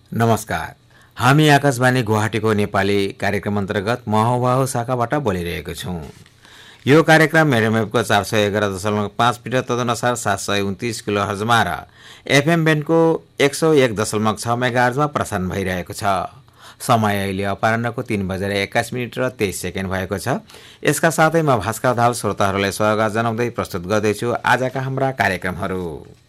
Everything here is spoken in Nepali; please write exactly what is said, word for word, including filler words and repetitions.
नमस्कार। हामी आकाशवाणी गुवाहाटीको नेपाली कार्यक्रम अन्तर्गत महोबाहो शाखाबाट बोलिरहेको छौँ। यो कार्यक्रम मेडमवेभको चार सय एघार दशमलव पाँच मिटर तदनुसार सात सय उन्तिस किलो हर्जमा र एफएम ब्यान्डको एक सौ एक दशमलव छ मेगा हर्जमा प्रसारण भइरहेको छ। समय अहिले अपराह्नको तीन बजेर एक्काइस मिनट र तेइस सेकेन्ड भएको छ। यसका साथै म भास्कर दाहाल श्रोताहरूलाई स्वागत जनाउँदै प्रस्तुत गर्दैछु आजका हाम्रा कार्यक्रमहरू।